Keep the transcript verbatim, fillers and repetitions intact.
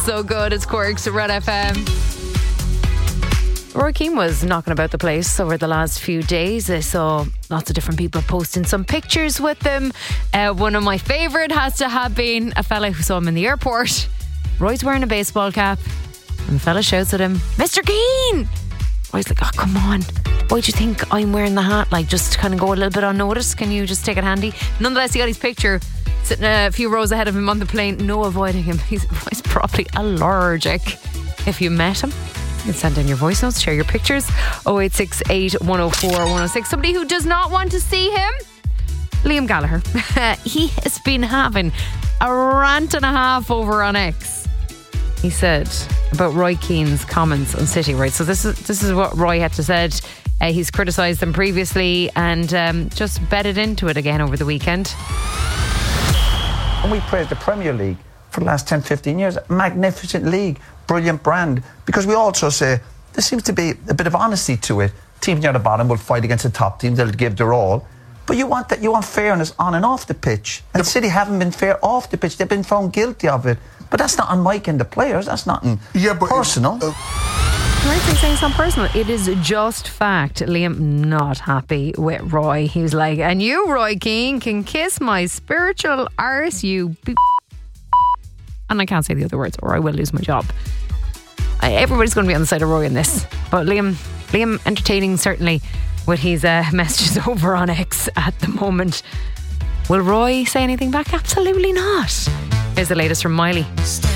So good. It's Quirks at Red F M. Roy Keane was knocking about the place over the last few days. I saw lots of different people posting some pictures with him. Uh, one of my favourite has to have been a fella who saw him in the airport. Roy's wearing a baseball cap, and the fella shouts at him, "Mister Keane!" Roy's like, "Oh, come on. Why do you think I'm wearing the hat? Like, just to kind of go a little bit unnoticed. Can you just take it handy?" Nonetheless, he got his picture sitting a few rows ahead of him on the plane. No avoiding him. He's, he's probably allergic. If you met him, you can send in your voice notes, share your pictures. oh eight six eight, one oh four, one oh six. Somebody who does not want to see him, Liam Gallagher. He has been having a rant and a half over on X. He said about Roy Keane's comments on City, right? So this is this is what Roy had to say. Uh, he's criticised them previously and um, just bedded into it again over the weekend. And we praised the Premier League for the last ten, fifteen years. Magnificent league, brilliant brand. Because we also say there seems to be a bit of honesty to it. Teams near the bottom will fight against the top teams. They'll give their all. But you want that. You want fairness on and off the pitch. And the City haven't been fair off the pitch. They've been found guilty of it. But that's not on Mike and the players. That's not yeah, but personal. Uh, Right, so he's saying it's not personal. It is just fact. Liam not happy with Roy. He was like, "And you, Roy Keane, can kiss my spiritual arse, you b-." And I can't say the other words or I will lose my job. I, everybody's going to be on the side of Roy in this. But Liam, Liam entertaining certainly with his uh, messages over on X at the moment. Will Roy say anything back? Absolutely not. Here's the latest from Miley.